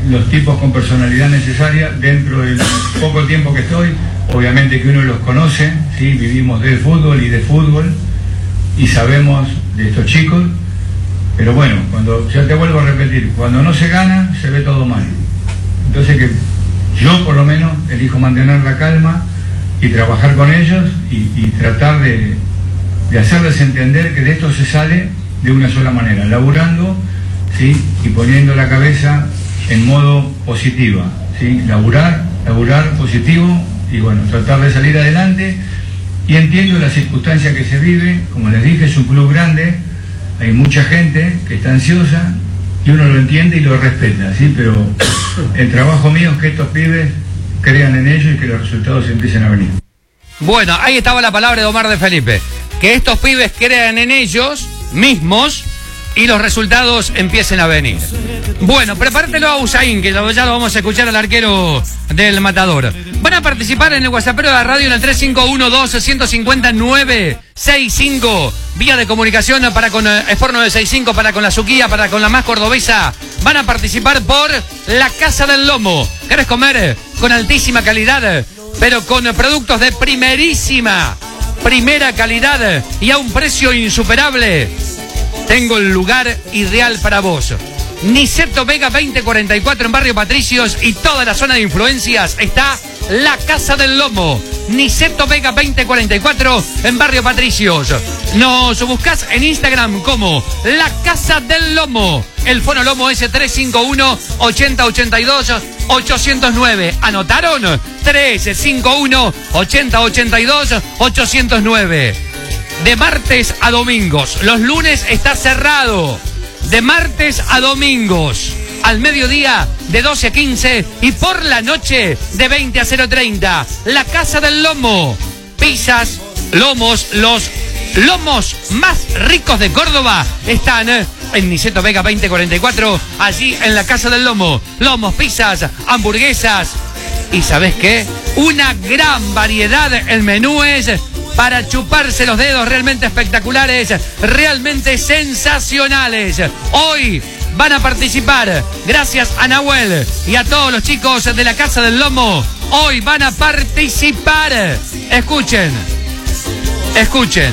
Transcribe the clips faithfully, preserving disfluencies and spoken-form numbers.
los tipos con personalidad necesaria dentro del poco tiempo que estoy. Obviamente que uno los conoce, ¿sí? Vivimos del fútbol y de fútbol y sabemos de estos chicos, pero bueno, cuando, ya te vuelvo a repetir, cuando no se gana se ve todo mal. Entonces que yo por lo menos elijo mantener la calma y trabajar con ellos y, y tratar de, de hacerles entender que de esto se sale de una sola manera, laburando, ¿sí? Y poniendo la cabeza en modo positiva, ¿sí? Laburar, laburar positivo y bueno, tratar de salir adelante. Y entiendo las circunstancias que se vive, como les dije, es un club grande, hay mucha gente que está ansiosa y uno lo entiende y lo respeta, ¿sí? Pero el trabajo mío es que estos pibes crean en ellos y que los resultados empiecen a venir. Bueno, ahí estaba la palabra de Omar de Felipe, que estos pibes crean en ellos mismos y los resultados empiecen a venir. Bueno, prepártelo a Usain, que ya lo vamos a escuchar al arquero del Matador. Van a participar en el WhatsAppero de la radio en el tres cinco uno dos, uno cinco cero, nueve seis cinco. Vía de comunicación para con eh, Sport nueve seis cinco, para con la Suquía, para con la más cordobesa. Van a participar por la Casa del Lomo. ¿Querés comer con altísima calidad, pero con productos de primerísima, primera calidad y a un precio insuperable? Tengo el lugar ideal para vos. Niceto Vega veinte cuarenta y cuatro en Barrio Patricios y toda la zona de influencias está la Casa del Lomo. Niceto Vega veinte cuarenta y cuatro en Barrio Patricios. Nos buscás en Instagram como la Casa del Lomo. El Fono Lomo es tres cinco uno, ochenta ochenta y dos, ochocientos nueve. ¿Anotaron? tres cinco uno, ochenta ochenta y dos, ochocientos nueve. De martes a domingos. Los lunes está cerrado. De martes a domingos. Al mediodía de doce a quince y por la noche de veinte a cero treinta. La Casa del Lomo. Pizzas, lomos, los lomos más ricos de Córdoba están en Niceto Vega veinte cuarenta y cuatro. Allí en la Casa del Lomo. Lomos, pizzas, hamburguesas. ¿Y sabes qué? Una gran variedad en menúes para chuparse los dedos, realmente espectaculares, realmente sensacionales. Hoy van a participar, gracias a Nahuel y a todos los chicos de la Casa del Lomo, hoy van a participar. Escuchen, escuchen.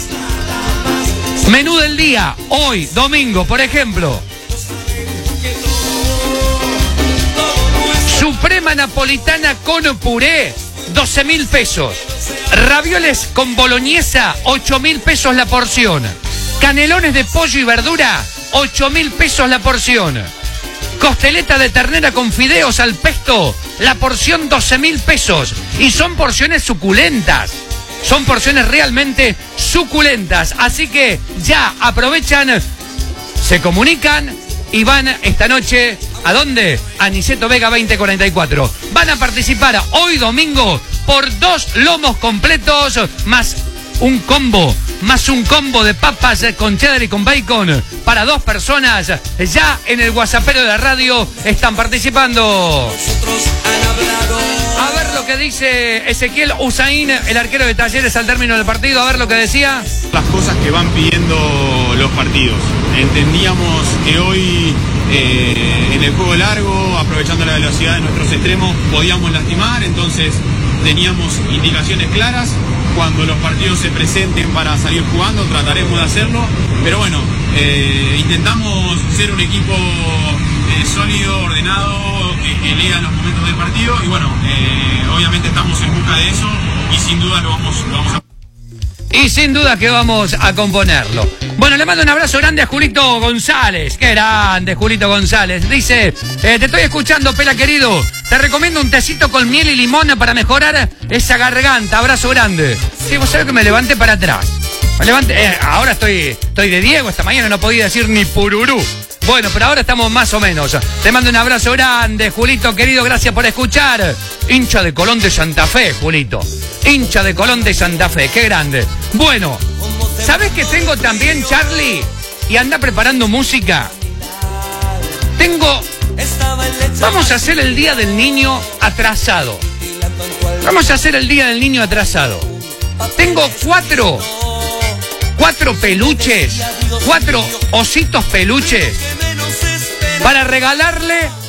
Menú del día, hoy, domingo, por ejemplo. Suprema napolitana con puré, doce mil pesos. Ravioles con boloñesa, ocho mil pesos la porción. Canelones de pollo y verdura, ocho mil pesos la porción. Costeleta de ternera con fideos al pesto, la porción doce mil pesos. Y son porciones suculentas. Son porciones realmente suculentas. Así que ya aprovechan, se comunican y van esta noche, ¿a dónde? A Niceto Vega veinte cuarenta y cuatro. Van a participar hoy domingo por dos lomos completos, más un combo, más un combo de papas con cheddar y con bacon para dos personas. Ya en el WhatsAppero de la radio están participando. A ver lo que dice Ezequiel Usain, el arquero de Talleres al término del partido. A ver lo que decía. Las cosas que van pidiendo los partidos. Entendíamos que hoy eh, en el juego largo, aprovechando la velocidad de nuestros extremos, podíamos lastimar, entonces teníamos indicaciones claras. Cuando los partidos se presenten para salir jugando, trataremos de hacerlo. Pero bueno, eh, intentamos ser un equipo eh, sólido, ordenado, que, que lea los momentos del partido. Y bueno, eh, obviamente estamos en busca de eso y sin duda lo vamos, lo vamos a... Y sin duda que vamos a componerlo. Bueno, le mando un abrazo grande a Julito González. Qué grande, Julito González. Dice, eh, te estoy escuchando, Pela querido. Te recomiendo un tecito con miel y limón para mejorar esa garganta. Abrazo grande. Sí, vos sabés que me levanté para atrás. Me levanté, eh, ahora estoy, estoy de Diego. Esta mañana no podía decir ni pururú. Bueno, pero ahora estamos más o menos. Te mando un abrazo grande, Julito querido. Gracias por escuchar. Hincha de Colón de Santa Fe, Julito. Hincha de Colón de Santa Fe. Qué grande. Bueno, ¿sabés que tengo también, Charlie? Y anda preparando música. Tengo... Vamos a hacer el Día del Niño atrasado. Vamos a hacer el Día del Niño atrasado. Tengo cuatro... Cuatro peluches. Cuatro ositos peluches para regalarle